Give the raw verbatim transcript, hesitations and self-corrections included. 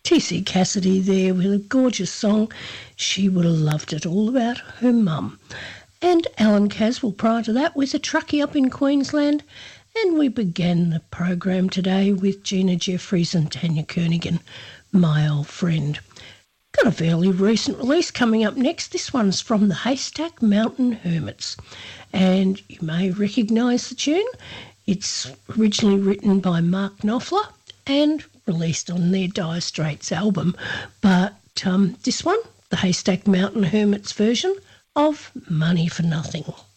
T C Cassidy there with a gorgeous song. She would have loved it, all about her mum. And Alan Caswell prior to that with a truckie up in Queensland. And we began the program today with Gina Jeffries and Tanya Kernigan, My Old Friend. Got a fairly recent release coming up next. This one's from the Haystack Mountain Hermits. And you may recognise the tune. It's originally written by Mark Knopfler and released on their Dire Straits album. But um, this one, the Haystack Mountain Hermits version of Money for Nothing.